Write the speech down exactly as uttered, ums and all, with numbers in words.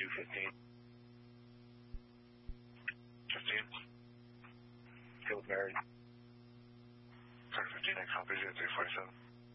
two fifteen. fifteen. Field Mary. Sorry, fifteen, I copy zero three four seven.